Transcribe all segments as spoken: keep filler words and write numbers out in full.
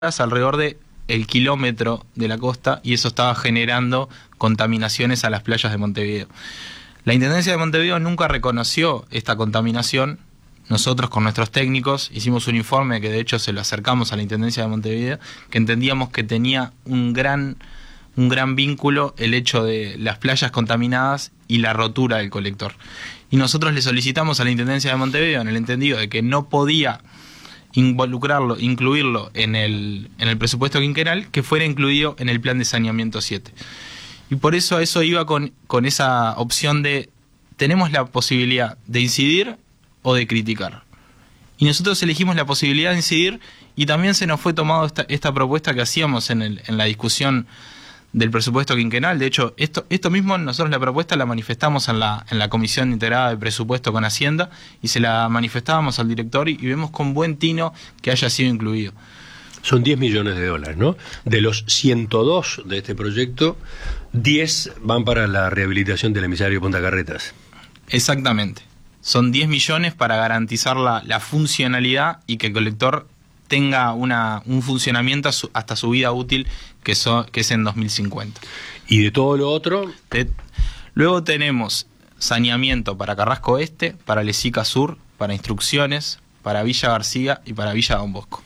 alrededor de el kilómetro de la costa, y eso estaba generando contaminaciones a las playas de Montevideo. La Intendencia de Montevideo nunca reconoció esta contaminación. Nosotros, con nuestros técnicos, hicimos un informe que de hecho se lo acercamos a la Intendencia de Montevideo, que entendíamos que tenía un gran, un gran vínculo el hecho de las playas contaminadas y la rotura del colector. Y nosotros le solicitamos a la Intendencia de Montevideo, en el entendido de que no podía involucrarlo, incluirlo en el, en el presupuesto quinquenal, que fuera incluido en el plan de saneamiento siete. Y por eso eso iba con, con esa opción de tenemos la posibilidad de incidir o de criticar. Y nosotros elegimos la posibilidad de incidir, y también se nos fue tomado esta, esta propuesta que hacíamos en, el, en la discusión del presupuesto quinquenal. De hecho, esto, esto mismo nosotros la propuesta la manifestamos en la, en la Comisión Integrada de Presupuesto con Hacienda, y se la manifestábamos al director, y, y vemos con buen tino que haya sido incluido. Son diez millones de dólares, ¿no? De los ciento dos de este proyecto, diez van para la rehabilitación del emisario de Punta Carretas. Exactamente. Son diez millones para garantizar la, la funcionalidad y que el colector tenga una, un funcionamiento hasta su vida útil, que, so, que es en dos mil cincuenta. ¿Y de todo lo otro? De, luego tenemos saneamiento para Carrasco Este, para Lesica Sur, para Instrucciones, para Villa García y para Villa Don Bosco.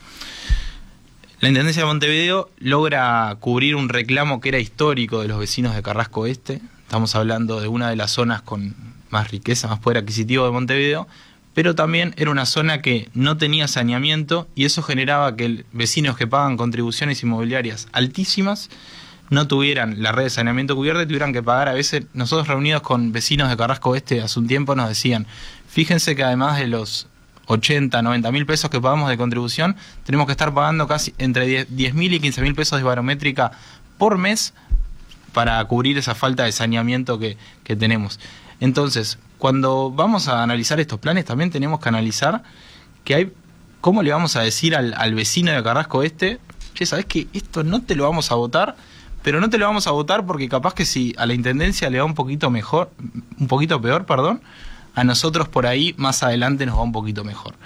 La Intendencia de Montevideo logra cubrir un reclamo que era histórico de los vecinos de Carrasco Este. Estamos hablando de una de las zonas con más riqueza, más poder adquisitivo de Montevideo, pero también era una zona que no tenía saneamiento, y eso generaba que el, vecinos que pagan contribuciones inmobiliarias altísimas no tuvieran la red de saneamiento cubierta y tuvieran que pagar. A veces, nosotros reunidos con vecinos de Carrasco Este hace un tiempo nos decían, fíjense que además de los ochenta, noventa mil pesos que pagamos de contribución, tenemos que estar pagando casi entre diez mil y quince mil pesos de barométrica por mes para cubrir esa falta de saneamiento que, que tenemos. Entonces, cuando vamos a analizar estos planes, también tenemos que analizar que hay, cómo le vamos a decir al, al vecino de Carrasco Este, che, ¿sabés que esto no te lo vamos a votar? Pero no te lo vamos a votar porque capaz que si a la Intendencia le va un poquito mejor, un poquito peor, perdón, a nosotros por ahí más adelante nos va un poquito mejor.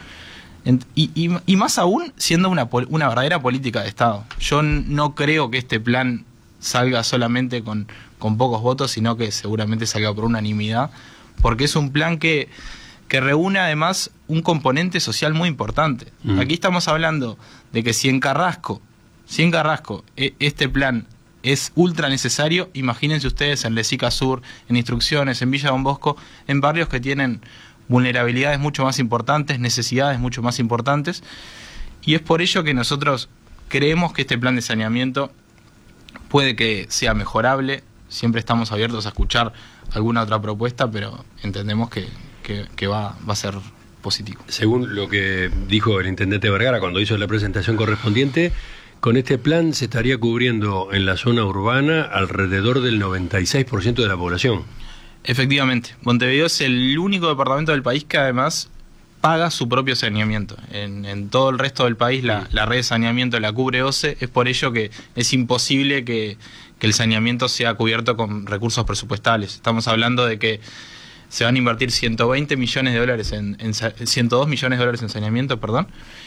Y, y, y más aún siendo una, una verdadera política de Estado. Yo no creo que este plan salga solamente con, con pocos votos, sino que seguramente salga por unanimidad, porque es un plan que, que reúne además un componente social muy importante. Mm. Aquí estamos hablando de que si en Carrasco, si en Carrasco este plan es ultra necesario, imagínense ustedes en Lesica Sur, en Instrucciones, en Villa Don Bosco, en barrios que tienen vulnerabilidades mucho más importantes, necesidades mucho más importantes, y es por ello que nosotros creemos que este plan de saneamiento puede que sea mejorable. Siempre estamos abiertos a escuchar alguna otra propuesta, pero entendemos que, que, que va, va a ser positivo. Según lo que dijo el intendente Vergara cuando hizo la presentación correspondiente, con este plan se estaría cubriendo en la zona urbana alrededor del noventa y seis por ciento de la población. Efectivamente, Montevideo es el único departamento del país que además paga su propio saneamiento. En, en todo el resto del país la, la red de saneamiento la cubre O C E. Es por ello que es imposible que, que el saneamiento sea cubierto con recursos presupuestales. Estamos hablando de que se van a invertir ciento veinte millones de dólares en, en ciento dos millones de dólares en saneamiento, perdón.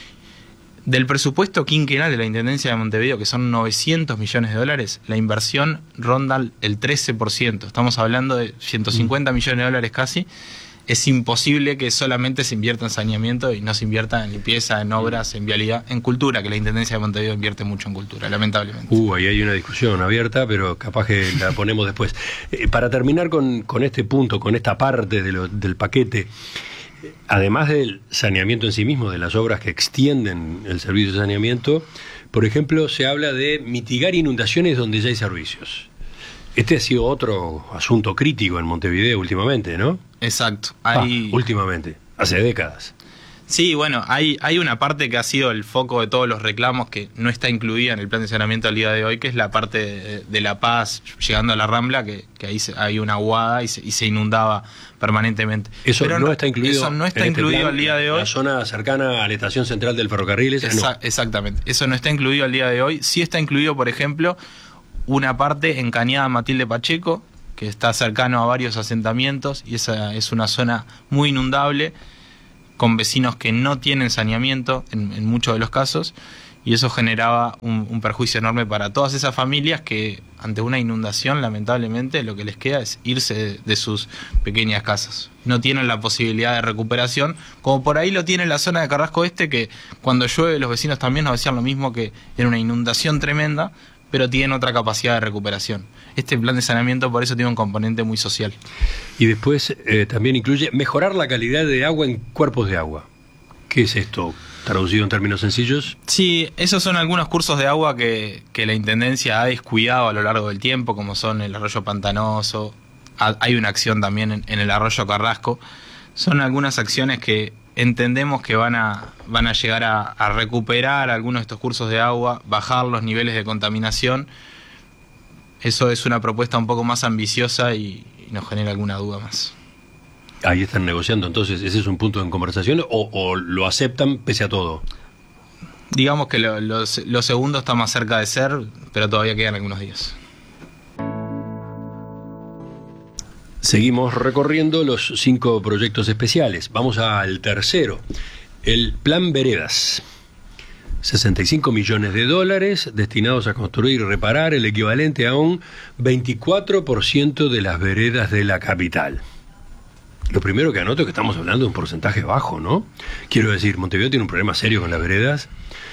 Del presupuesto quinquenal de la Intendencia de Montevideo, que son novecientos millones de dólares, la inversión ronda el trece por ciento. Estamos hablando de ciento cincuenta millones de dólares casi. Es imposible que solamente se invierta en saneamiento y no se invierta en limpieza, en obras, en vialidad, en cultura, que la Intendencia de Montevideo invierte mucho en cultura, lamentablemente. Uh, ahí hay una discusión abierta, pero capaz que la ponemos después. Eh, para terminar con, con este punto, con esta parte de lo, del paquete, además del saneamiento en sí mismo, de las obras que extienden el servicio de saneamiento, por ejemplo, se habla de mitigar inundaciones donde ya hay servicios. Este ha sido otro asunto crítico en Montevideo últimamente, ¿no? Exacto. Hay... Ah, últimamente, hace décadas. Sí, bueno, hay, hay una parte que ha sido el foco de todos los reclamos que no está incluida en el plan de saneamiento al día de hoy, que es la parte de, de La Paz, llegando a la Rambla, que, que ahí se, hay una aguada y se, y se inundaba permanentemente. Eso Pero no, no está incluido, eso no está incluido este plan, al día de hoy. La zona cercana a la estación central del ferrocarril, esa Exa no. Exactamente, eso no está incluido al día de hoy. Sí está incluido, por ejemplo, una parte en Cañada Matilde Pacheco, que está cercano a varios asentamientos, y esa es una zona muy inundable, con vecinos que no tienen saneamiento en, en muchos de los casos, y eso generaba un, un perjuicio enorme para todas esas familias que ante una inundación lamentablemente lo que les queda es irse de, de sus pequeñas casas. No tienen la posibilidad de recuperación, como por ahí lo tiene la zona de Carrasco Este, que cuando llueve los vecinos también nos decían lo mismo, que era una inundación tremenda, pero tienen otra capacidad de recuperación. Este plan de saneamiento por eso tiene un componente muy social. Y después eh, también incluye mejorar la calidad de agua en cuerpos de agua. ¿Qué es esto? Traducido en términos sencillos. Sí, esos son algunos cursos de agua que, que la Intendencia ha descuidado a lo largo del tiempo, como son el arroyo Pantanoso. Hay una acción también en, en el arroyo Carrasco. Son algunas acciones que entendemos que van a, van a llegar a, a recuperar algunos de estos cursos de agua, bajar los niveles de contaminación. Eso es una propuesta un poco más ambiciosa y, y nos genera alguna duda más. Ahí están negociando, entonces, ¿ese es un punto en conversación o, o lo aceptan pese a todo? Digamos que lo, lo, lo segundo está más cerca de ser, pero todavía quedan algunos días. Seguimos recorriendo los cinco proyectos especiales. Vamos al tercero, el Plan Veredas. sesenta y cinco millones de dólares destinados a construir y reparar el equivalente a un veinticuatro por ciento de las veredas de la capital. Lo primero que anoto es que estamos hablando de un porcentaje bajo, ¿no? Quiero decir, Montevideo tiene un problema serio con las veredas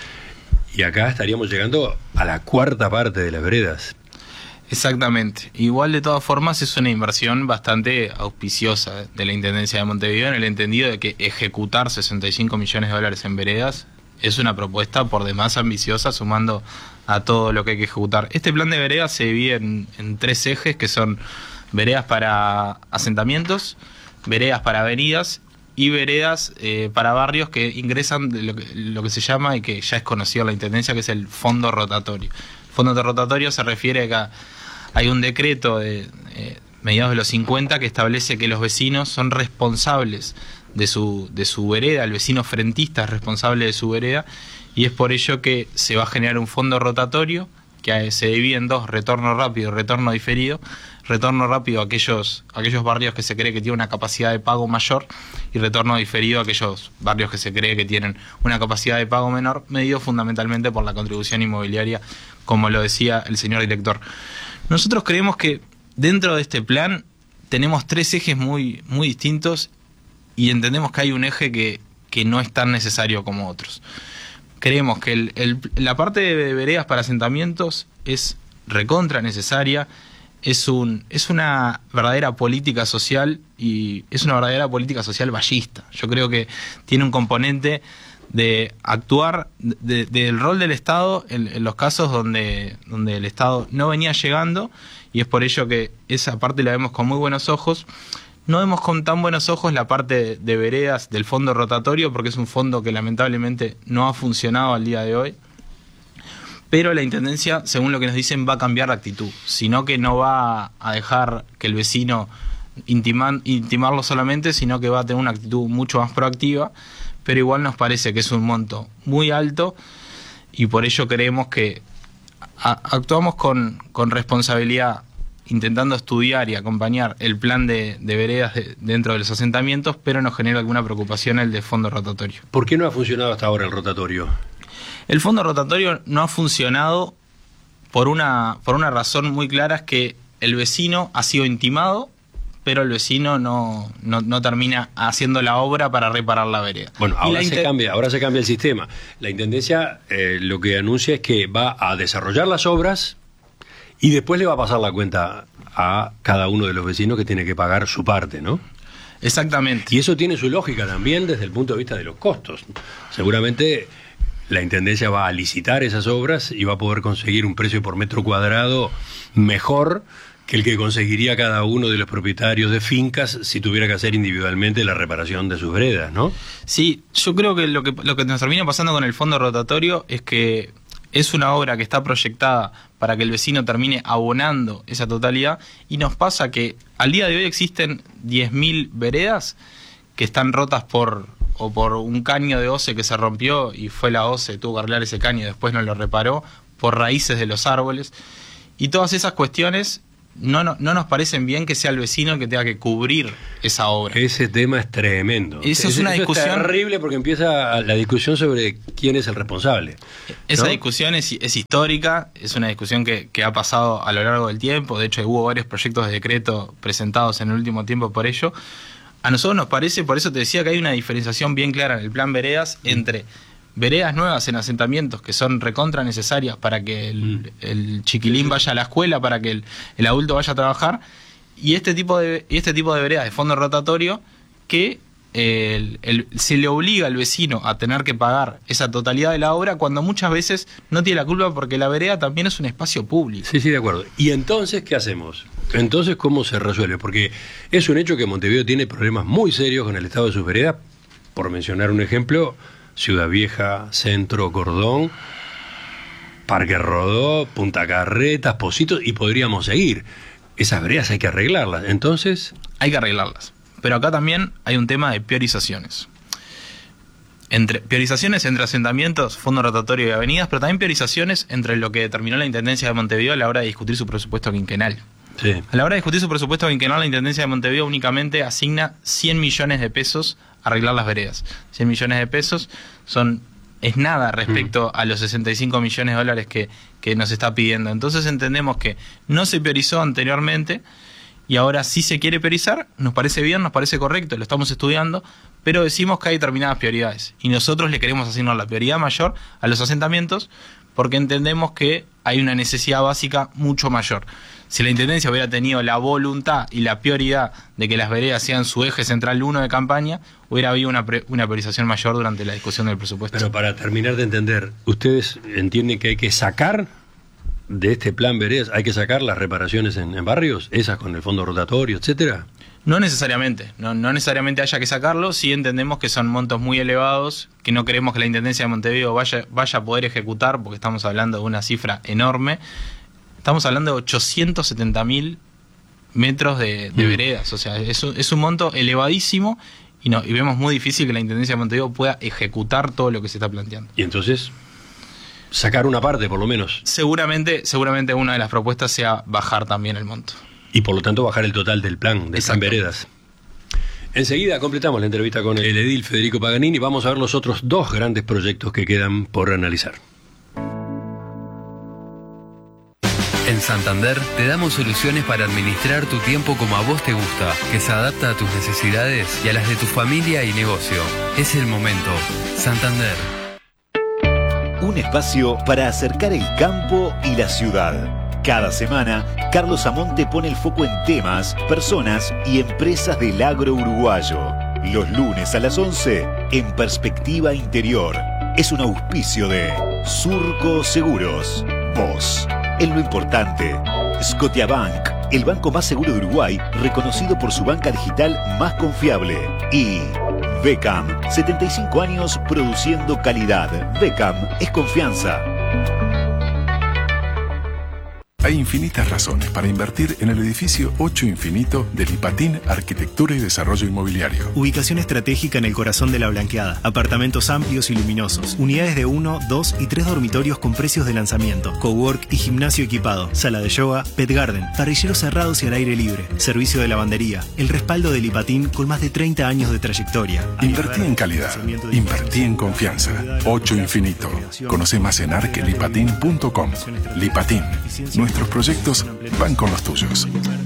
y acá estaríamos llegando a la cuarta parte de las veredas. Exactamente. Igual, de todas formas, es una inversión bastante auspiciosa de la Intendencia de Montevideo, en el entendido de que ejecutar sesenta y cinco millones de dólares en veredas es una propuesta por demás ambiciosa, sumando a todo lo que hay que ejecutar. Este plan de veredas se divide en, en tres ejes, que son veredas para asentamientos, veredas para avenidas y veredas eh, para barrios que ingresan de lo que, lo que se llama, y que ya es conocido en la Intendencia, que es el fondo rotatorio. Fondo rotatorio se refiere a que hay un decreto de eh, mediados de los cincuenta que establece que los vecinos son responsables de su, de su vereda, el vecino frentista es responsable de su vereda, y es por ello que se va a generar un fondo rotatorio que se divide en dos: retorno rápido y retorno diferido. Retorno rápido a aquellos, aquellos barrios que se cree que tienen una capacidad de pago mayor, y retorno diferido a aquellos barrios que se cree que tienen una capacidad de pago menor, medido fundamentalmente por la contribución inmobiliaria, como lo decía el señor director. Nosotros creemos que dentro de este plan tenemos tres ejes muy, muy distintos, y entendemos que hay un eje que, que no es tan necesario como otros. Creemos que el, el, la parte de veredas para asentamientos es recontra necesaria. Es, un, es una verdadera política social, y es una verdadera política social vallista. Yo creo que tiene un componente de actuar de, de, del rol del Estado en, en los casos donde, donde el Estado no venía llegando, y es por ello que esa parte la vemos con muy buenos ojos. No vemos con tan buenos ojos la parte de, de veredas del fondo rotatorio, porque es un fondo que lamentablemente no ha funcionado al día de hoy. Pero la Intendencia, según lo que nos dicen, va a cambiar la actitud, sino que no va a dejar que el vecino intiman, intimarlo solamente, sino que va a tener una actitud mucho más proactiva, pero igual nos parece que es un monto muy alto, y por ello creemos que a, actuamos con, con responsabilidad, intentando estudiar y acompañar el plan de, de veredas de, dentro de los asentamientos, pero nos genera alguna preocupación el de fondo rotatorio. ¿Por qué no ha funcionado hasta ahora el rotatorio? El fondo rotatorio no ha funcionado por una, por una razón muy clara, es que el vecino ha sido intimado, pero el vecino no, no, no termina haciendo la obra para reparar la vereda. Bueno, ahora, se, inter... cambia, ahora se cambia el sistema. La Intendencia eh, lo que anuncia es que va a desarrollar las obras y después le va a pasar la cuenta a cada uno de los vecinos, que tiene que pagar su parte, ¿no? Exactamente. Y eso tiene su lógica también desde el punto de vista de los costos. Seguramente la Intendencia va a licitar esas obras y va a poder conseguir un precio por metro cuadrado mejor que el que conseguiría cada uno de los propietarios de fincas si tuviera que hacer individualmente la reparación de sus veredas, ¿no? Sí, yo creo que lo que, lo que nos termina pasando con el fondo rotatorio es que es una obra que está proyectada para que el vecino termine abonando esa totalidad, y nos pasa que al día de hoy existen diez mil veredas que están rotas por o por un caño de OCE que se rompió, y fue la OCE, tuvo que arreglar ese caño y después no lo reparó, por raíces de los árboles. Y todas esas cuestiones no, no, no nos parecen bien que sea el vecino el que tenga que cubrir esa obra. Ese tema es tremendo. Eso es una eso discusión... es terrible porque empieza la discusión sobre quién es el responsable, ¿no? Esa discusión es, es histórica, es una discusión que, que ha pasado a lo largo del tiempo. De hecho, hubo varios proyectos de decreto presentados en el último tiempo por ello. A nosotros nos parece, por eso te decía que hay una diferenciación bien clara en el plan Veredas entre veredas nuevas en asentamientos que son recontra necesarias para que el, mm. el chiquilín vaya a la escuela, para que el, el adulto vaya a trabajar, y este tipo de, y este tipo de veredas de fondo rotatorio que el, el, se le obliga al vecino a tener que pagar esa totalidad de la obra cuando muchas veces no tiene la culpa porque la vereda también es un espacio público. Sí, sí, de acuerdo. ¿Y entonces qué hacemos? Entonces, ¿cómo se resuelve? Porque es un hecho que Montevideo tiene problemas muy serios con el estado de sus veredas. Por mencionar un ejemplo, Ciudad Vieja, Centro, Cordón, Parque Rodó, Punta Carretas, Positos, y podríamos seguir. Esas veredas hay que arreglarlas. Entonces... Hay que arreglarlas. Pero acá también hay un tema de priorizaciones. Entre, priorizaciones entre asentamientos, fondo rotatorio y avenidas, pero también priorizaciones entre lo que determinó la Intendencia de Montevideo a la hora de discutir su presupuesto quinquenal. Sí. A la hora de discutir su presupuesto quinquenal, la Intendencia de Montevideo únicamente asigna cien millones de pesos a arreglar las veredas. cien millones de pesos son es nada respecto mm. a los sesenta y cinco millones de dólares que, que nos está pidiendo. Entonces entendemos que no se priorizó anteriormente y ahora sí se quiere priorizar. Nos parece bien, nos parece correcto, lo estamos estudiando, pero decimos que hay determinadas prioridades y nosotros le queremos asignar la prioridad mayor a los asentamientos porque entendemos que hay una necesidad básica mucho mayor. Si la Intendencia hubiera tenido la voluntad y la prioridad de que las veredas sean su eje central uno de campaña, hubiera habido una, pre, una priorización mayor durante la discusión del presupuesto. Pero para terminar de entender, ¿ustedes entienden que hay que sacar de este plan veredas, hay que sacar las reparaciones en, en barrios, esas con el fondo rotatorio, etcétera? No necesariamente, no, no necesariamente haya que sacarlo, sí entendemos que son montos muy elevados, que no queremos que la Intendencia de Montevideo vaya, vaya a poder ejecutar, porque estamos hablando de una cifra enorme. Estamos hablando de ochocientos setenta mil metros de, de mm. veredas, o sea, es un, es un monto elevadísimo y, no, y vemos muy difícil que la Intendencia de Montevideo pueda ejecutar todo lo que se está planteando. Y entonces, sacar una parte por lo menos. Seguramente, seguramente una de las propuestas sea bajar también el monto. Y por lo tanto bajar el total del plan, de plan veredas. Enseguida completamos la entrevista con el edil Federico Paganini y vamos a ver los otros dos grandes proyectos que quedan por analizar. En Santander te damos soluciones para administrar tu tiempo como a vos te gusta, que se adapta a tus necesidades y a las de tu familia y negocio. Es el momento. Santander. Un espacio para acercar el campo y la ciudad. Cada semana, Carlos Amonte pone el foco en temas, personas y empresas del agro uruguayo. Los lunes a las once, en Perspectiva Interior. Es un auspicio de Surco Seguros. Vos. En lo importante, Scotiabank, el banco más seguro de Uruguay, reconocido por su banca digital más confiable. Y Becam, setenta y cinco años produciendo calidad. Becam es confianza. Hay infinitas razones para invertir en el edificio ocho Infinito de Lipatín Arquitectura y Desarrollo Inmobiliario. Ubicación estratégica en el corazón de la Blanqueada. Apartamentos amplios y luminosos. Unidades de uno, dos y tres dormitorios con precios de lanzamiento. Cowork y gimnasio equipado. Sala de yoga, pet garden. Parrilleros cerrados y al aire libre. Servicio de lavandería. El respaldo de Lipatín con más de treinta años de trayectoria. Invertí en calidad. Invertí en confianza. ocho Infinito. Conoce más en arquelipatín punto com. Lipatín. Nuestros proyectos van con los tuyos.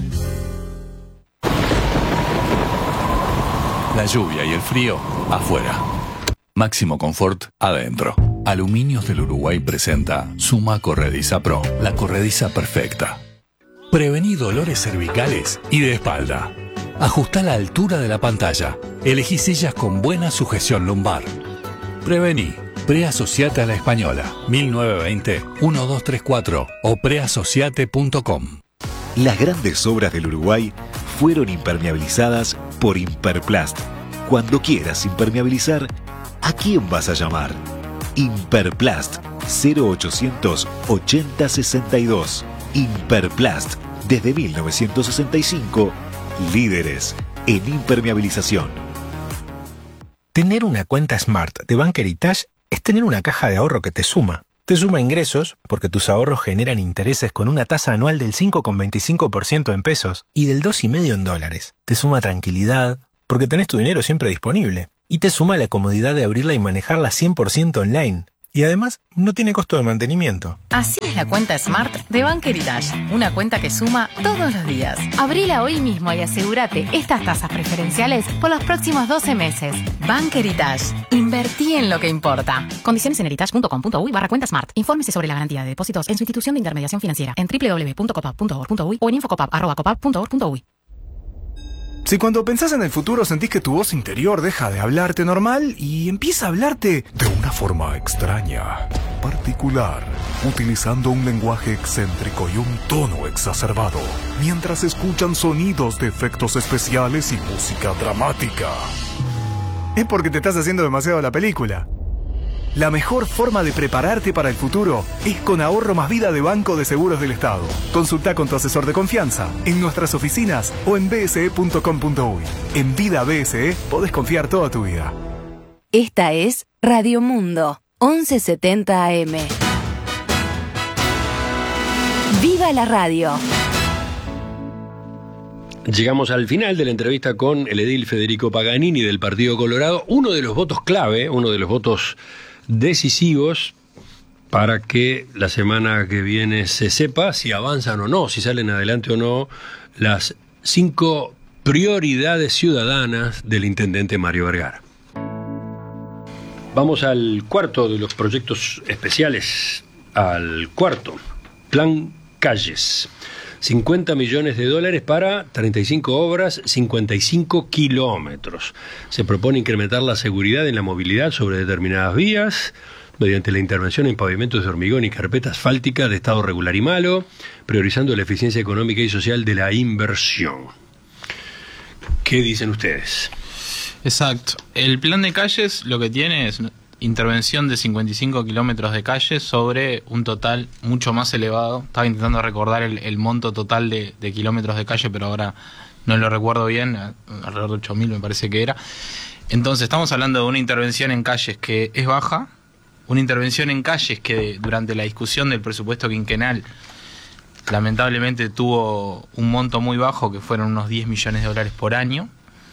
La lluvia y el frío afuera. Máximo confort adentro. Aluminios del Uruguay presenta Suma Corrediza Pro, la corrediza perfecta. Prevení dolores cervicales y de espalda. Ajusta la altura de la pantalla. Elegí sillas con buena sujeción lumbar. Prevení. Preasociate a la Española, mil novecientos veinte, uno dos tres cuatro o preasociate punto com. Las grandes obras del Uruguay fueron impermeabilizadas por Imperplast. Cuando quieras impermeabilizar, ¿a quién vas a llamar? Imperplast, cero ochocientos ochenta sesenta y dos. Imperplast, desde mil novecientos sesenta y cinco, líderes en impermeabilización. Tener una cuenta Smart de Bank Heritage es tener una caja de ahorro que te suma. Te suma ingresos, porque tus ahorros generan intereses con una tasa anual del cinco coma veinticinco por ciento en pesos y del dos coma cinco por ciento en dólares. Te suma tranquilidad, porque tenés tu dinero siempre disponible. Y te suma la comodidad de abrirla y manejarla cien por ciento online. Y además, no tiene costo de mantenimiento. Así es la cuenta Smart de Bank Heritage. Una cuenta que suma todos los días. Abrila hoy mismo y asegúrate estas tasas preferenciales por los próximos doce meses. Bank Heritage. Invertí en lo que importa. Condiciones en heritage.com.uy barra cuenta Smart. Infórmese sobre la garantía de depósitos en su institución de intermediación financiera en doble u doble u doble u punto copap punto org punto uy o en infocopap arroba copap punto org punto uy. Si cuando pensás en el futuro sentís que tu voz interior deja de hablarte normal y empieza a hablarte de una forma extraña, particular, utilizando un lenguaje excéntrico y un tono exacerbado, mientras escuchan sonidos de efectos especiales y música dramática, es porque te estás haciendo demasiado la película. La mejor forma de prepararte para el futuro es con Ahorro Más Vida de Banco de Seguros del Estado. Consulta con tu asesor de confianza en nuestras oficinas o en b s e punto com punto uy. En Vida B S E podés confiar toda tu vida. Esta es Radio Mundo, once setenta A M. ¡Viva la radio! Llegamos al final de la entrevista con el edil Federico Paganini del Partido Colorado, uno de los votos clave, uno de los votos decisivos para que la semana que viene se sepa si avanzan o no, si salen adelante o no las cinco prioridades ciudadanas del intendente Mario Vergara. Vamos al cuarto de los proyectos especiales, al cuarto, Plan Calles. cincuenta millones de dólares para treinta y cinco obras, cincuenta y cinco kilómetros. Se propone incrementar la seguridad en la movilidad sobre determinadas vías mediante la intervención en pavimentos de hormigón y carpeta asfáltica de estado regular y malo, priorizando la eficiencia económica y social de la inversión. ¿Qué dicen ustedes? Exacto. El plan de calles lo que tiene es intervención de cincuenta y cinco kilómetros de calle sobre un total mucho más elevado. Estaba intentando recordar el, el monto total de, de kilómetros de calle, pero ahora no lo recuerdo bien, alrededor de ocho mil me parece que era. Entonces estamos hablando de una intervención en calles que es baja, una intervención en calles que durante la discusión del presupuesto quinquenal lamentablemente tuvo un monto muy bajo, que fueron unos diez millones de dólares por año.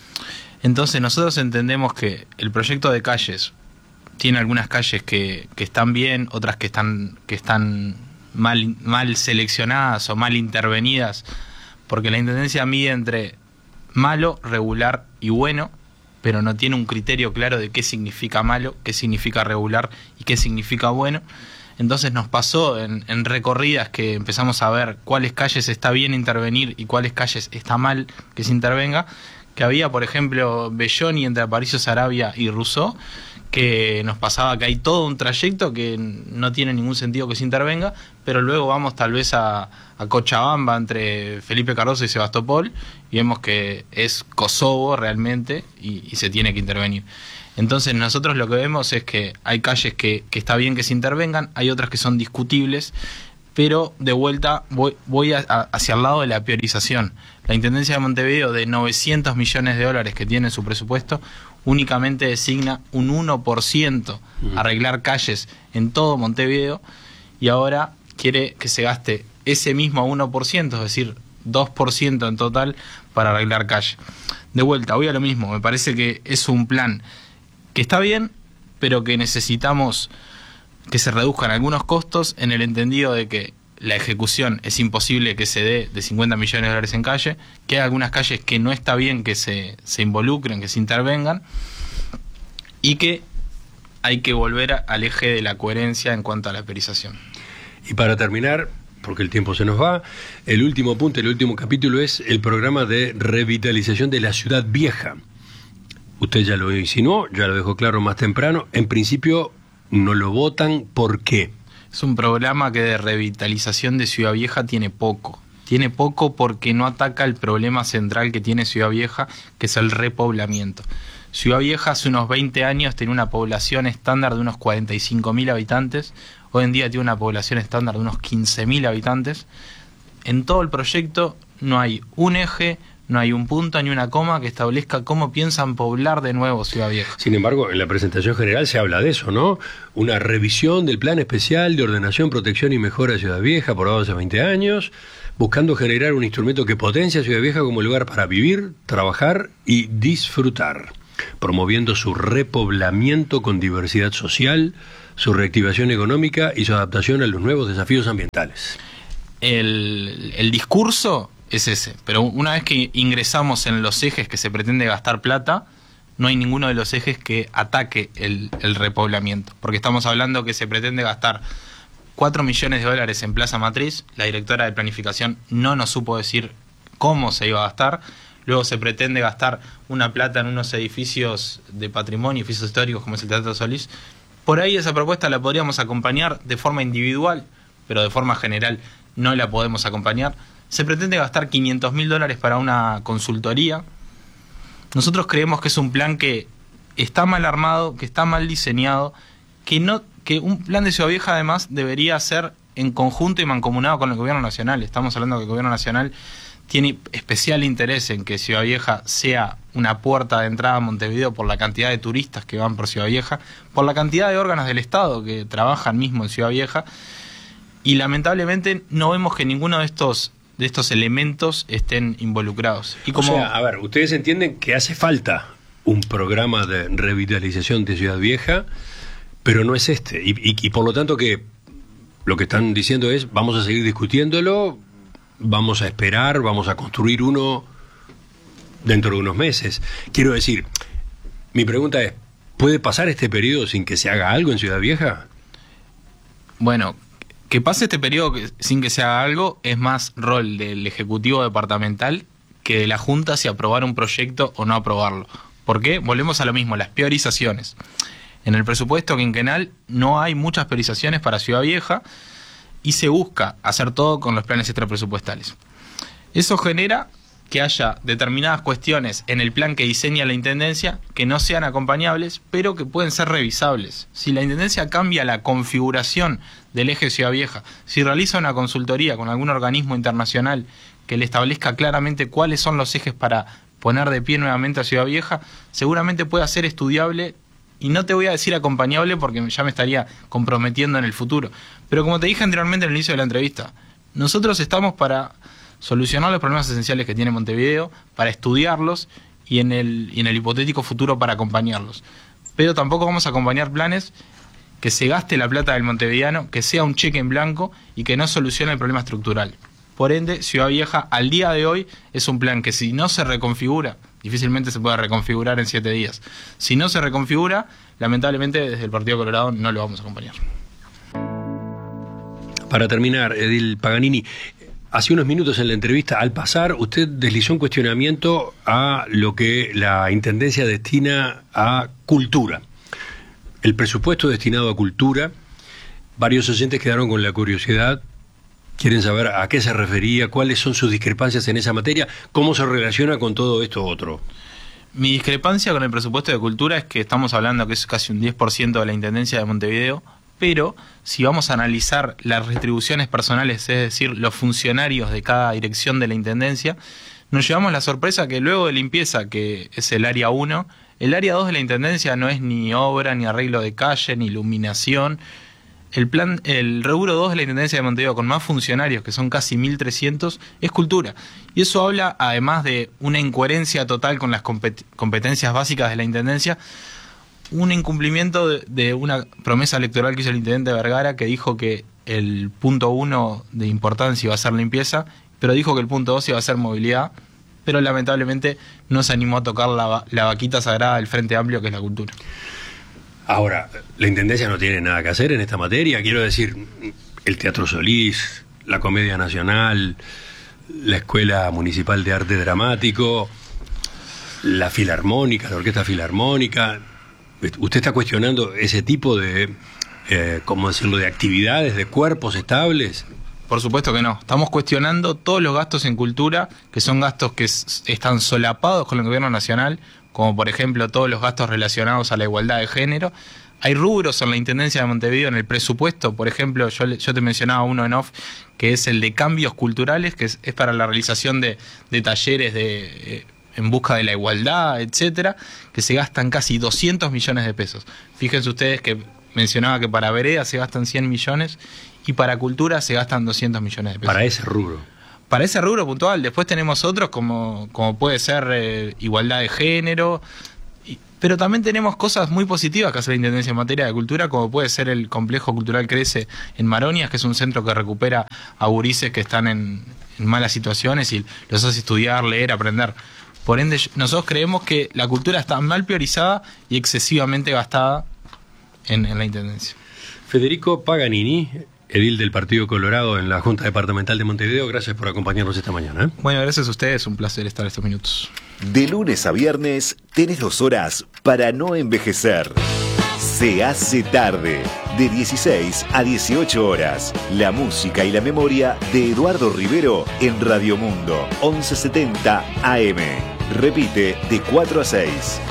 Entonces nosotros entendemos que el proyecto de calles tiene algunas calles que, que están bien, otras que están que están mal, mal seleccionadas o mal intervenidas, porque la intendencia mide entre malo, regular y bueno, pero no tiene un criterio claro de qué significa malo, qué significa regular y qué significa bueno. Entonces nos pasó en, en recorridas que empezamos a ver cuáles calles está bien intervenir y cuáles calles está mal que se intervenga, que había, por ejemplo, Belloni entre Aparicio Saravia y Rousseau, que nos pasaba que hay todo un trayecto que no tiene ningún sentido que se intervenga, pero luego vamos tal vez a, a Cochabamba entre Felipe Cardoso y Sebastopol y vemos que es Kosovo realmente y, y se tiene que intervenir. Entonces nosotros lo que vemos es que hay calles que, que está bien que se intervengan, hay otras que son discutibles, pero de vuelta voy, voy a, a, hacia el lado de la priorización. La Intendencia de Montevideo, de novecientos millones de dólares que tiene en su presupuesto, únicamente designa un uno por ciento arreglar calles en todo Montevideo, y ahora quiere que se gaste ese mismo uno por ciento, es decir, dos por ciento en total para arreglar calles. De vuelta, voy a lo mismo, me parece que es un plan que está bien, pero que necesitamos que se reduzcan algunos costos, en el entendido de que la ejecución es imposible que se dé de cincuenta millones de dólares en calle, que hay algunas calles que no está bien que se, se involucren, que se intervengan, y que hay que volver a, al eje de la coherencia en cuanto a la priorización. Y para terminar, porque el tiempo se nos va, el último punto, el último capítulo es el programa de revitalización de la ciudad vieja. Usted ya lo insinuó, ya lo dejó claro más temprano, en principio no lo votan, ¿por qué? Es un programa que de revitalización de Ciudad Vieja tiene poco. Tiene poco porque no ataca el problema central que tiene Ciudad Vieja, que es el repoblamiento. Ciudad Vieja hace unos veinte años tenía una población estándar de unos cuarenta y cinco mil habitantes. Hoy en día tiene una población estándar de unos quince mil habitantes. En todo el proyecto no hay un eje, no hay un punto ni una coma que establezca cómo piensan poblar de nuevo Ciudad Vieja. Sin embargo, en la presentación general se habla de eso, ¿no? Una revisión del Plan Especial de Ordenación, Protección y Mejora de Ciudad Vieja, aprobado hace veinte años, buscando generar un instrumento que potencie a Ciudad Vieja como lugar para vivir, trabajar y disfrutar, promoviendo su repoblamiento con diversidad social, su reactivación económica y su adaptación a los nuevos desafíos ambientales. El, el discurso es ese, pero una vez que ingresamos en los ejes que se pretende gastar plata, no hay ninguno de los ejes que ataque el, el repoblamiento, porque estamos hablando que se pretende gastar cuatro millones de dólares en Plaza Matriz. La directora de planificación no nos supo decir cómo se iba a gastar. Luego se pretende gastar una plata en unos edificios de patrimonio, edificios históricos como es el Teatro Solís. Por ahí esa propuesta la podríamos acompañar de forma individual, pero de forma general no la podemos acompañar. Se pretende gastar quinientos mil dólares para una consultoría. Nosotros creemos que es un plan que está mal armado, que está mal diseñado, que no que un plan de Ciudad Vieja además debería ser en conjunto y mancomunado con el gobierno nacional. Estamos hablando que el gobierno nacional tiene especial interés en que Ciudad Vieja sea una puerta de entrada a Montevideo por la cantidad de turistas que van por Ciudad Vieja, por la cantidad de órganos del Estado que trabajan mismo en Ciudad Vieja, y lamentablemente no vemos que ninguno de estos de estos elementos estén involucrados. Y como... O sea, a ver, ustedes entienden que hace falta un programa de revitalización de Ciudad Vieja, pero no es este, y, y, y por lo tanto que lo que están diciendo es, vamos a seguir discutiéndolo, vamos a esperar, vamos a construir uno dentro de unos meses. Quiero decir, mi pregunta es, ¿puede pasar este periodo sin que se haga algo en Ciudad Vieja? Bueno, que pase este periodo sin que se haga algo es más rol del Ejecutivo Departamental que de la Junta si aprobar un proyecto o no aprobarlo. ¿Por qué? Volvemos a lo mismo, las priorizaciones. En el presupuesto quinquenal no hay muchas priorizaciones para Ciudad Vieja y se busca hacer todo con los planes extrapresupuestales. Eso genera que haya determinadas cuestiones en el plan que diseña la Intendencia que no sean acompañables, pero que pueden ser revisables. Si la Intendencia cambia la configuración del eje Ciudad Vieja, si realiza una consultoría con algún organismo internacional que le establezca claramente cuáles son los ejes para poner de pie nuevamente a Ciudad Vieja, seguramente pueda ser estudiable. Y no te voy a decir acompañable porque ya me estaría comprometiendo en el futuro. Pero como te dije anteriormente en el inicio de la entrevista, nosotros estamos para solucionar los problemas esenciales que tiene Montevideo, para estudiarlos y en el, y en el hipotético futuro para acompañarlos. Pero tampoco vamos a acompañar planes que se gaste la plata del montevideano, que sea un cheque en blanco y que no solucione el problema estructural. Por ende, Ciudad Vieja al día de hoy es un plan que si no se reconfigura, difícilmente se pueda reconfigurar en siete días. Si no se reconfigura, lamentablemente desde el Partido Colorado no lo vamos a acompañar. Para terminar, Edil Paganini, hace unos minutos en la entrevista, al pasar, usted deslizó un cuestionamiento a lo que la Intendencia destina a cultura. El presupuesto destinado a cultura, varios oyentes quedaron con la curiosidad. Quieren saber a qué se refería, cuáles son sus discrepancias en esa materia, cómo se relaciona con todo esto otro. Mi discrepancia con el presupuesto de cultura es que estamos hablando que es casi un diez por ciento de la Intendencia de Montevideo, pero si vamos a analizar las retribuciones personales, es decir, los funcionarios de cada dirección de la Intendencia, nos llevamos la sorpresa que luego de limpieza, que es el área uno, el área dos de la Intendencia no es ni obra, ni arreglo de calle, ni iluminación. El plan, el rubro dos de la Intendencia de Montevideo, con más funcionarios, que son casi mil trescientos, es cultura. Y eso habla, además de una incoherencia total con las compet- competencias básicas de la Intendencia, un incumplimiento de, de una promesa electoral que hizo el Intendente Vergara, que dijo que el punto uno de importancia iba a ser limpieza, pero dijo que el punto dos iba a ser movilidad, pero lamentablemente no se animó a tocar la, la vaquita sagrada del Frente Amplio, que es la cultura. Ahora, la Intendencia no tiene nada que hacer en esta materia. Quiero decir, el Teatro Solís, la Comedia Nacional, la Escuela Municipal de Arte Dramático, la Filarmónica, la Orquesta Filarmónica. ¿Usted está cuestionando ese tipo de, eh, ¿cómo decirlo?, de actividades, de cuerpos estables? Por supuesto que no. Estamos cuestionando todos los gastos en cultura, que son gastos que s- están solapados con el gobierno nacional, como por ejemplo todos los gastos relacionados a la igualdad de género. Hay rubros en la Intendencia de Montevideo, en el presupuesto, por ejemplo, yo, yo te mencionaba uno en off, que es el de cambios culturales, que es, es para la realización de, de talleres de, eh, en busca de la igualdad, etcétera, que se gastan casi doscientos millones de pesos. Fíjense ustedes que mencionaba que para vereda se gastan cien millones y para cultura se gastan doscientos millones de pesos. Para ese rubro. Para ese rubro puntual. Después tenemos otros como, como puede ser eh, igualdad de género, y, pero también tenemos cosas muy positivas que hace la Intendencia en materia de cultura, como puede ser el Complejo Cultural Crece en Maronias, que es un centro que recupera a gurises que están en, en malas situaciones y los hace estudiar, leer, aprender. Por ende, nosotros creemos que la cultura está mal priorizada y excesivamente gastada en, en la Intendencia. Federico Paganini, edil del Partido Colorado en la Junta Departamental de Montevideo, gracias por acompañarnos esta mañana. ¿eh? Bueno, gracias a ustedes, un placer estar estos minutos. De lunes a viernes tenés dos horas para no envejecer. Se hace tarde, de dieciséis a dieciocho horas. La música y la memoria de Eduardo Rivero en Radio Mundo, once setenta A M. Repite de cuatro a seis.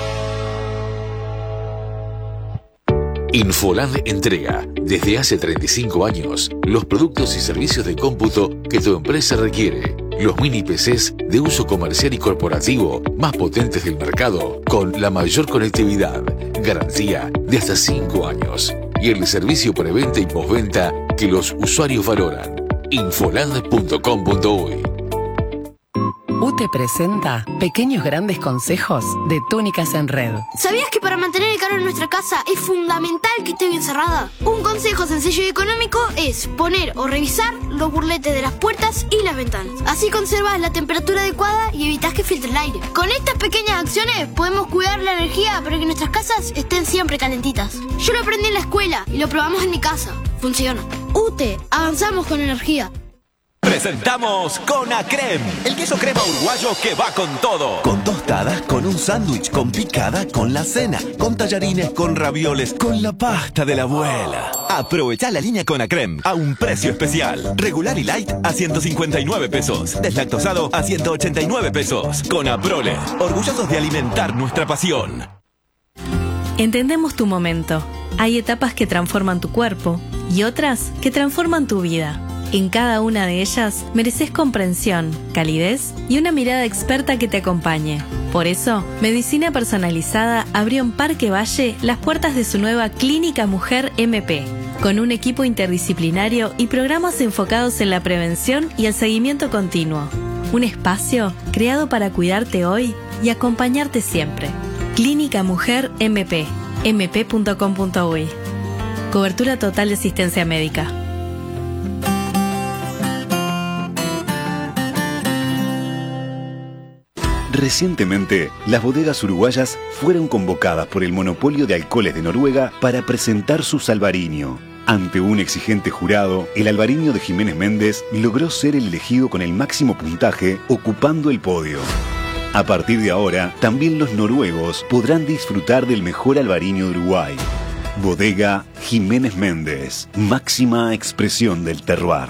Infoland entrega, desde hace treinta y cinco años, los productos y servicios de cómputo que tu empresa requiere. Los mini P Cs de uso comercial y corporativo más potentes del mercado, con la mayor conectividad, garantía de hasta cinco años y el servicio preventa y postventa que los usuarios valoran. Infoland punto com punto uy. U T E presenta Pequeños Grandes Consejos de Túnicas en Red. ¿Sabías que para mantener el calor en nuestra casa es fundamental que esté bien cerrada? Un consejo sencillo y económico es poner o revisar los burletes de las puertas y las ventanas. Así conservas la temperatura adecuada y evitas que filtre el aire. Con estas pequeñas acciones podemos cuidar la energía para que nuestras casas estén siempre calentitas. Yo lo aprendí en la escuela y lo probamos en mi casa. Funciona. U T E, avanzamos con energía. Presentamos Conacrem, el queso crema uruguayo que va con todo. Con tostadas, con un sándwich, con picada, con la cena, con tallarines, con ravioles, con la pasta de la abuela. Aprovecha la línea Conacrem a un precio especial. Regular y light a ciento cincuenta y nueve pesos. Deslactosado a ciento ochenta y nueve pesos. Con Aprole, orgullosos de alimentar nuestra pasión. Entendemos tu momento. Hay etapas que transforman tu cuerpo y otras que transforman tu vida. En cada una de ellas mereces comprensión, calidez y una mirada experta que te acompañe. Por eso, Medicina Personalizada abrió en Parque Valle las puertas de su nueva Clínica Mujer M P, con un equipo interdisciplinario y programas enfocados en la prevención y el seguimiento continuo. Un espacio creado para cuidarte hoy y acompañarte siempre. Clínica Mujer M P, m p punto com punto uy. Cobertura total de asistencia médica. Recientemente, las bodegas uruguayas fueron convocadas por el monopolio de alcoholes de Noruega para presentar su Salvarinho. Ante un exigente jurado, el albariño de Jiménez Méndez logró ser el elegido con el máximo puntaje, ocupando el podio. A partir de ahora, también los noruegos podrán disfrutar del mejor albariño de Uruguay. Bodega Jiménez Méndez, máxima expresión del terroir.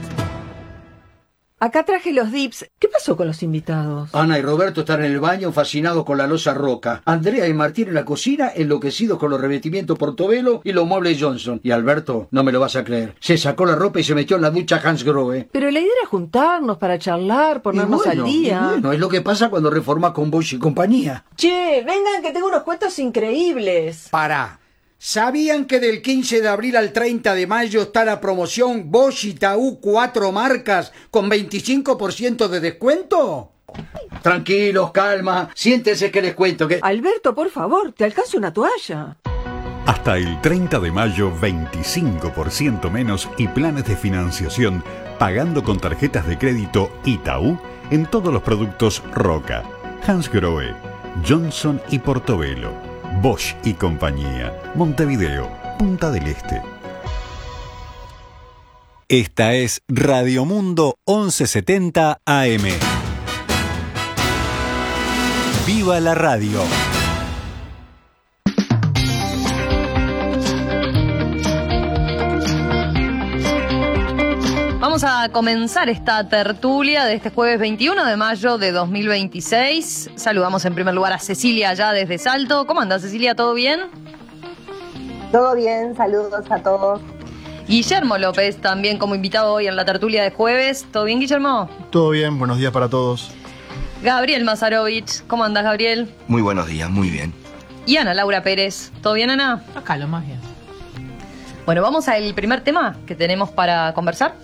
Acá traje los dips. ¿Qué pasó con los invitados? Ana y Roberto están en el baño fascinados con la loza roca. Andrea y Martín en la cocina enloquecidos con los revestimientos Portobello y los muebles Johnson. Y Alberto, no me lo vas a creer, se sacó la ropa y se metió en la ducha Hans Grohe. Pero la idea era juntarnos para charlar, ponernos bueno, al día. Y bueno, es lo que pasa cuando reformas con Bosch y compañía. Che, vengan que tengo unos cuentos increíbles. Pará. ¿Sabían que del quince de abril al treinta de mayo está la promoción Bosch y Taú cuatro marcas con veinticinco por ciento de descuento? Tranquilos, calma, siéntense que les cuento que... Alberto, por favor, te alcanzo una toalla. Hasta el treinta de mayo, veinticinco por ciento menos y planes de financiación pagando con tarjetas de crédito Itaú en todos los productos Roca, Hans Grohe, Johnson y Portobello. Bosch y compañía. Montevideo, Punta del Este. Esta es Radio Mundo once setenta A M. ¡Viva la radio! Vamos a comenzar esta tertulia de este jueves veintiuno de mayo de dos mil veintiséis. Saludamos en primer lugar a Cecilia allá desde Salto. ¿Cómo anda, Cecilia? ¿Todo bien? Todo bien, saludos a todos. Guillermo López, también como invitado hoy en la tertulia de jueves. ¿Todo bien, Guillermo? Todo bien, buenos días para todos. Gabriel Mazarovich, ¿cómo andas, Gabriel? Muy buenos días, muy bien. Y Ana Laura Pérez, ¿todo bien, Ana? Acá lo más bien. Bueno, vamos al primer tema que tenemos para conversar.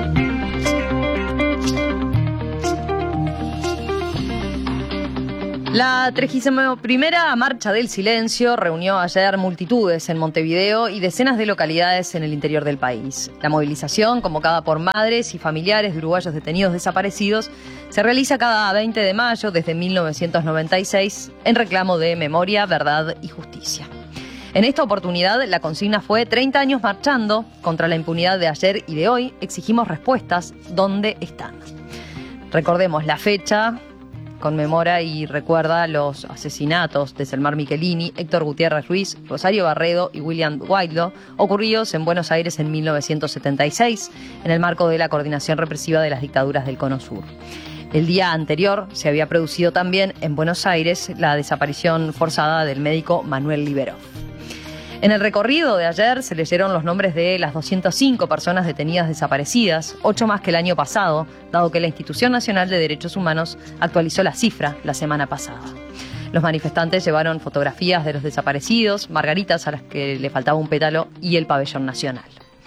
La trigésima primera Marcha del Silencio reunió ayer multitudes en Montevideo y decenas de localidades en el interior del país. La movilización, convocada por madres y familiares de uruguayos detenidos desaparecidos, se realiza cada veinte de mayo desde mil novecientos noventa y seis en reclamo de memoria, verdad y justicia. En esta oportunidad, la consigna fue treinta años marchando contra la impunidad de ayer y de hoy. Exigimos respuestas. ¿Dónde están? Recordemos la fecha. Conmemora y recuerda los asesinatos de Selmar Michelini, Héctor Gutiérrez Ruiz, Rosario Barredo y William Whitelaw, ocurridos en Buenos Aires en mil novecientos setenta y seis, en el marco de la coordinación represiva de las dictaduras del Cono Sur. El día anterior se había producido también en Buenos Aires la desaparición forzada del médico Manuel Liberov. En el recorrido de ayer se leyeron los nombres de las doscientas cinco personas detenidas desaparecidas, ocho más que el año pasado, dado que la Institución Nacional de Derechos Humanos actualizó la cifra la semana pasada. Los manifestantes llevaron fotografías de los desaparecidos, margaritas a las que le faltaba un pétalo y el pabellón nacional.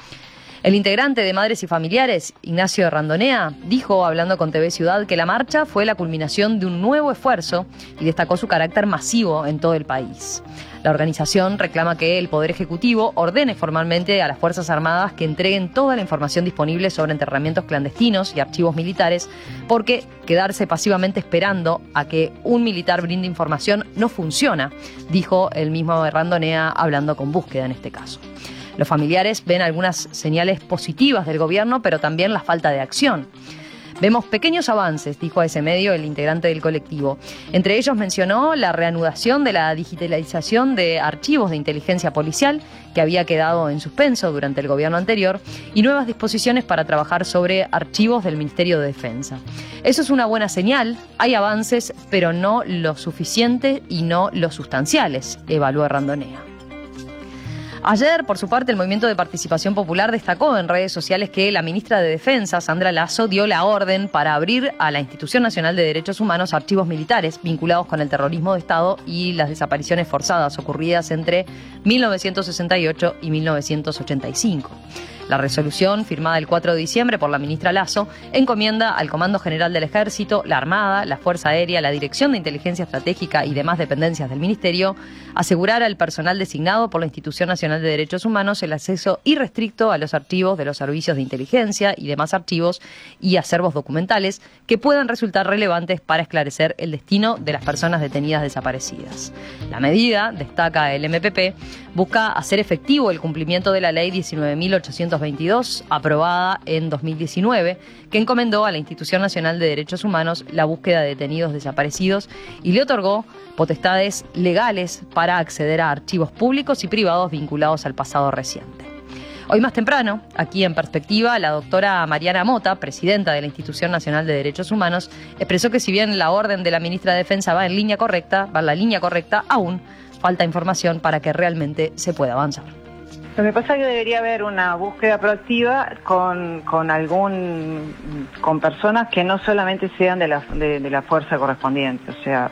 El integrante de Madres y Familiares, Ignacio Randonea, dijo, hablando con T V Ciudad, que la marcha fue la culminación de un nuevo esfuerzo y destacó su carácter masivo en todo el país. La organización reclama que el Poder Ejecutivo ordene formalmente a las Fuerzas Armadas que entreguen toda la información disponible sobre enterramientos clandestinos y archivos militares, porque quedarse pasivamente esperando a que un militar brinde información no funciona, dijo el mismo Randonea hablando con Búsqueda en este caso. Los familiares ven algunas señales positivas del gobierno, pero también la falta de acción. Vemos pequeños avances, dijo a ese medio el integrante del colectivo. Entre ellos mencionó la reanudación de la digitalización de archivos de inteligencia policial, que había quedado en suspenso durante el gobierno anterior, y nuevas disposiciones para trabajar sobre archivos del Ministerio de Defensa. Eso es una buena señal, hay avances, pero no lo suficiente y no los sustanciales, evaluó Randonea. Ayer, por su parte, el Movimiento de Participación Popular destacó en redes sociales que la ministra de Defensa, Sandra Lasso, dio la orden para abrir a la Institución Nacional de Derechos Humanos archivos militares vinculados con el terrorismo de Estado y las desapariciones forzadas ocurridas entre mil novecientos sesenta y ocho y mil novecientos ochenta y cinco. La resolución, firmada el cuatro de diciembre por la ministra Lasso, encomienda al Comando General del Ejército, la Armada, la Fuerza Aérea, la Dirección de Inteligencia Estratégica y demás dependencias del Ministerio asegurar al personal designado por la Institución Nacional de Derechos Humanos el acceso irrestricto a los archivos de los servicios de inteligencia y demás archivos y acervos documentales que puedan resultar relevantes para esclarecer el destino de las personas detenidas desaparecidas. La medida, destaca el M P P, busca hacer efectivo el cumplimiento de la Ley diecinueve mil ochocientos veintidós, aprobada en dos mil diecinueve, que encomendó a la Institución Nacional de Derechos Humanos la búsqueda de detenidos desaparecidos y le otorgó potestades legales para acceder a archivos públicos y privados vinculados al pasado reciente. Hoy más temprano, aquí en Perspectiva, la doctora Mariana Mota, presidenta de la Institución Nacional de Derechos Humanos, expresó que si bien la orden de la ministra de Defensa va en línea correcta, va en la línea correcta, aún falta información para que realmente se pueda avanzar. Lo que pasa es que debería haber una búsqueda proactiva con, con algún con personas que no solamente sean de la, de, de la fuerza correspondiente, o sea,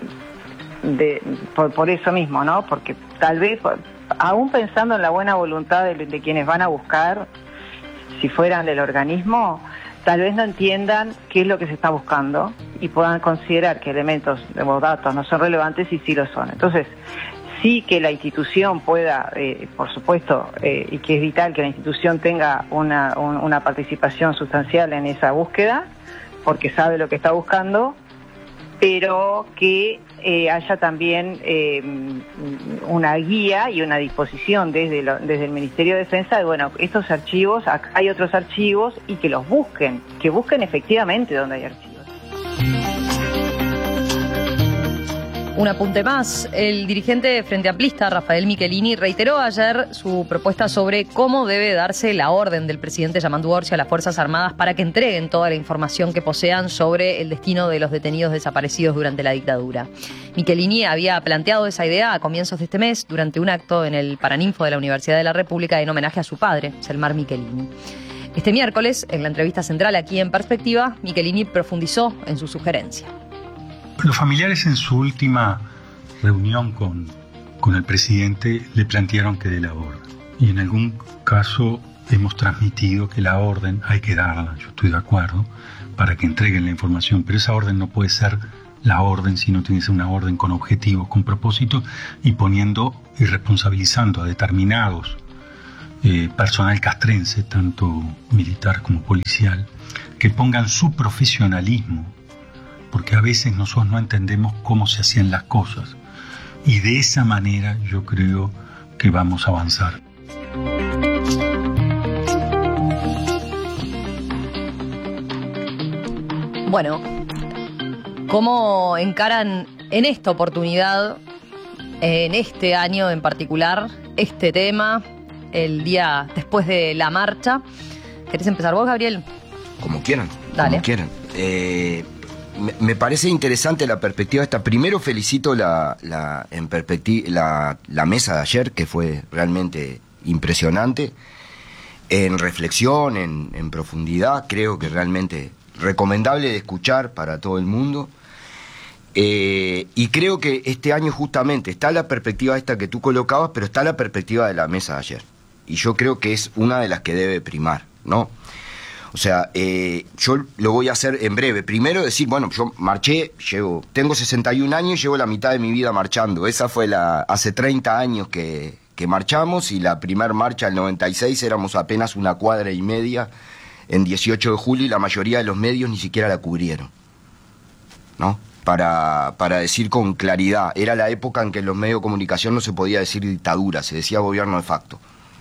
de, por, por eso mismo, ¿no? Porque tal vez, aún pensando en la buena voluntad de, de quienes van a buscar, si fueran del organismo, tal vez no entiendan qué es lo que se está buscando y puedan considerar que elementos o datos no son relevantes y sí lo son. Entonces, sí que la institución pueda, eh, por supuesto, eh, y que es vital que la institución tenga una, un, una participación sustancial en esa búsqueda, porque sabe lo que está buscando, pero que eh, haya también eh, una guía y una disposición desde, lo, desde el Ministerio de Defensa de, bueno, estos archivos, acá hay otros archivos, y que los busquen, que busquen efectivamente donde hay archivos. Un apunte más. El dirigente frente amplista, Rafael Michelini, reiteró ayer su propuesta sobre cómo debe darse la orden del presidente Yamandu Orsi a las Fuerzas Armadas para que entreguen toda la información que posean sobre el destino de los detenidos desaparecidos durante la dictadura. Michelini había planteado esa idea a comienzos de este mes durante un acto en el Paraninfo de la Universidad de la República en homenaje a su padre, Selmar Michelini. Este miércoles, en la entrevista central aquí en Perspectiva, Michelini profundizó en su sugerencia. Los familiares en su última reunión con, con el presidente le plantearon que dé la orden. Y en algún caso hemos transmitido que la orden hay que darla, yo estoy de acuerdo, para que entreguen la información. Pero esa orden no puede ser la orden, sino tiene que ser una orden con objetivos, con propósitos y poniendo y responsabilizando a determinados eh, personal castrense, tanto militar como policial, que pongan su profesionalismo, porque a veces nosotros no entendemos cómo se hacían las cosas. Y de esa manera yo creo que vamos a avanzar. Bueno, ¿cómo encaran en esta oportunidad, en este año en particular, este tema, el día después de la marcha? ¿Querés empezar vos, Gabriel? Como quieran. Dale. Como quieran. Eh... Me parece interesante la perspectiva esta. Primero felicito la, la, en perspectiva, la, la mesa de ayer, que fue realmente impresionante. En reflexión, en, en profundidad, creo que realmente recomendable de escuchar para todo el mundo. Eh, y creo que este año justamente está la perspectiva esta que tú colocabas, pero está la perspectiva de la mesa de ayer. Y yo creo que es una de las que debe primar, ¿no? O sea, eh, yo lo voy a hacer en breve. Primero decir, bueno, yo marché, llevo, tengo sesenta y un años y llevo la mitad de mi vida marchando. Esa fue la, hace treinta años que, que marchamos, y la primer marcha del noventa y seis éramos apenas una cuadra y media en dieciocho de julio, y la mayoría de los medios ni siquiera la cubrieron, ¿no? Para, para decir con claridad, era la época en que en los medios de comunicación no se podía decir dictadura, se decía gobierno de facto.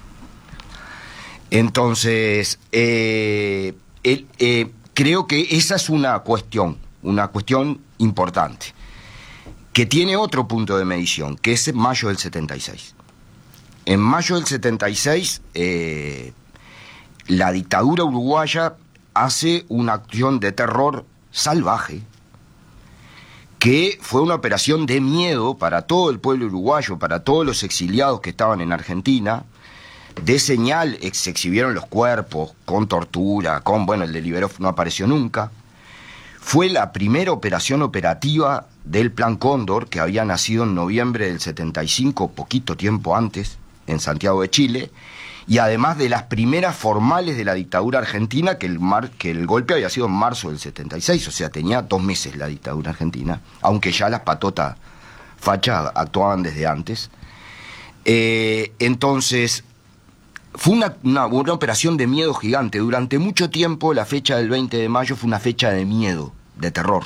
Entonces, eh, el, eh, creo que esa es una cuestión, una cuestión importante, que tiene otro punto de medición, que es en mayo del setenta y seis. En mayo del setenta y seis, eh, la dictadura uruguaya hace una acción de terror salvaje, que fue una operación de miedo para todo el pueblo uruguayo, para todos los exiliados que estaban en Argentina. De señal se exhibieron los cuerpos, con tortura, con, bueno, el de Liberov no apareció nunca. Fue la primera operación operativa del Plan Cóndor, que había nacido en noviembre del setenta y cinco, poquito tiempo antes, en Santiago de Chile, y además de las primeras formales de la dictadura argentina, que el, mar, que el golpe había sido en marzo del setenta y seis, o sea, tenía dos meses la dictadura argentina, aunque ya las patotas fachas actuaban desde antes. Eh, entonces... Fue una, una, una operación de miedo gigante. Durante mucho tiempo la fecha del veinte de mayo fue una fecha de miedo, de terror.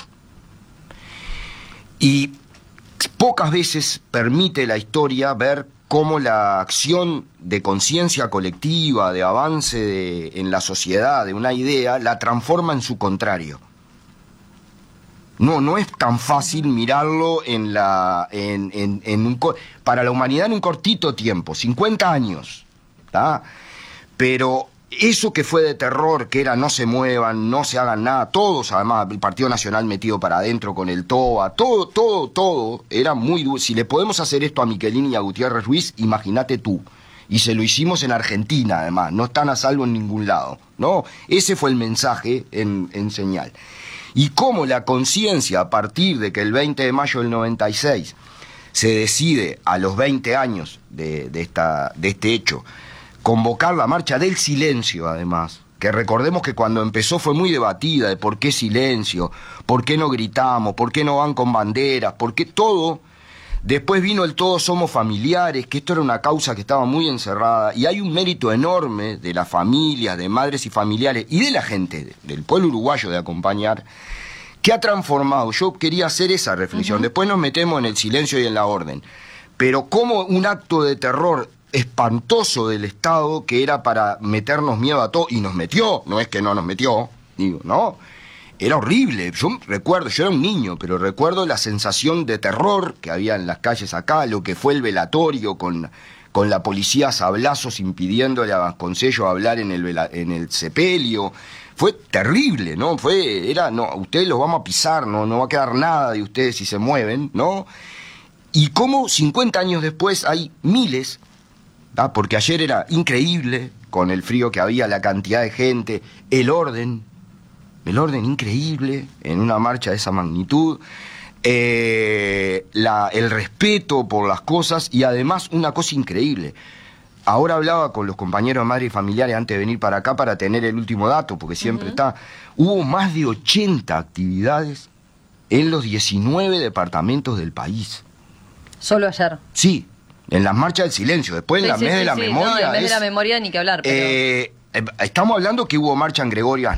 Y pocas veces permite la historia ver cómo la acción de conciencia colectiva, de avance de, en la sociedad, de una idea, la transforma en su contrario. No, no es tan fácil mirarlo en la, en, en, en un, para la humanidad en un cortito tiempo, cincuenta años. ¿Tá? Pero eso que fue de terror, que era no se muevan, no se hagan nada, todos, además, el Partido Nacional metido para adentro con el TOA, todo, todo, todo, era muy duro. Si le podemos hacer esto a Michelini y a Gutiérrez Ruiz, imagínate tú. Y se lo hicimos en Argentina, además, no están a salvo en ningún lado, ¿no? Ese fue el mensaje en, en señal. Y cómo la conciencia, a partir de que el veinte de mayo del noventa y seis se decide, a los veinte años de, de, esta, de este hecho, convocar la marcha del silencio, además, que recordemos que cuando empezó fue muy debatida, de por qué silencio, por qué no gritamos, por qué no van con banderas, por qué todo. Después vino el todos somos familiares, que esto era una causa que estaba muy encerrada, y hay un mérito enorme de las familias, de madres y familiares, y de la gente, del pueblo uruguayo, de acompañar, que ha transformado. Yo quería hacer esa reflexión. Uh-huh. Después nos metemos en el silencio y en la orden. Pero como un acto de terror espantoso del Estado, que era para meternos miedo a todo, y nos metió, no es que no nos metió, digo, ¿no? era horrible. Yo recuerdo, yo era un niño, pero recuerdo la sensación de terror que había en las calles acá, lo que fue el velatorio con, con la policía a sablazos impidiéndole a Vasconcellos hablar en el, vela, en el sepelio. Fue terrible, ¿no? Fue, era, no, ustedes los vamos a pisar, no, no va a quedar nada de ustedes si se mueven, ¿no? Y como cincuenta años después hay miles, ¿tá? Porque ayer era increíble, con el frío que había, la cantidad de gente, el orden, el orden increíble en una marcha de esa magnitud, eh, la, el respeto por las cosas y además una cosa increíble. Ahora hablaba con los compañeros de madre y familiares antes de venir para acá para tener el último dato, porque siempre uh-huh. está. Hubo más de ochenta actividades en los diecinueve departamentos del país. Solo ayer. Sí, en las marchas del silencio. Después sí, en la sí, mes sí, de la sí. memoria. No, en mes es, de la memoria ni que hablar. Pero... eh, estamos hablando que hubo marcha en Gregorio